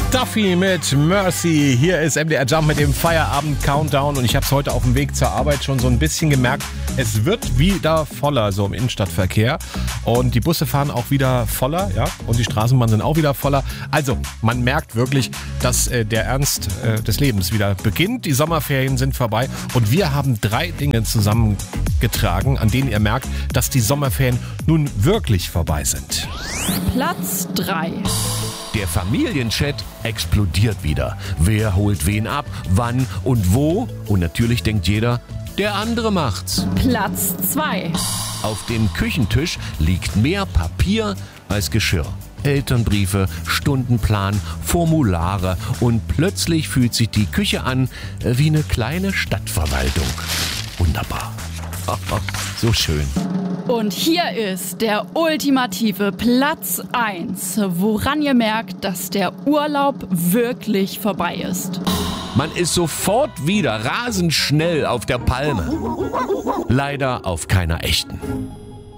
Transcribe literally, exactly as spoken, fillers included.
Duffy mit Mercy. Hier ist M D R Jump mit dem Feierabend-Countdown und ich habe es heute auf dem Weg zur Arbeit schon so ein bisschen gemerkt, es wird wieder voller so im Innenstadtverkehr und die Busse fahren auch wieder voller, ja, und die Straßenbahnen sind auch wieder voller. Also man merkt wirklich, dass äh, der Ernst äh, des Lebens wieder beginnt. Die Sommerferien sind vorbei und wir haben drei Dinge zusammengetragen, an denen ihr merkt, dass die Sommerferien nun wirklich vorbei sind. Platz drei. Der Familienchat explodiert wieder. Wer holt wen ab, wann und wo? Und natürlich denkt jeder, der andere macht's. Platz zwei. Auf dem Küchentisch liegt mehr Papier als Geschirr. Elternbriefe, Stundenplan, Formulare und plötzlich fühlt sich die Küche an wie eine kleine Stadtverwaltung. Wunderbar. So schön. Und hier ist der ultimative Platz eins, woran ihr merkt, dass der Urlaub wirklich vorbei ist. Man ist sofort wieder rasend schnell auf der Palme. Leider auf keiner echten.